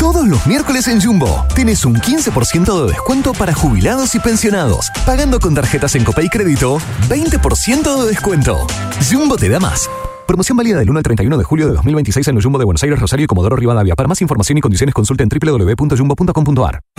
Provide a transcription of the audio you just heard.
Todos los miércoles en Jumbo tenés un 15% de descuento para jubilados y pensionados. Pagando con tarjetas en Copay Crédito, 20% de descuento. Jumbo te da más. Promoción válida del 1 al 31 de julio de 2026 en los Jumbo de Buenos Aires, Rosario y Comodoro Rivadavia. Para más información y condiciones consulta en www.jumbo.com.ar.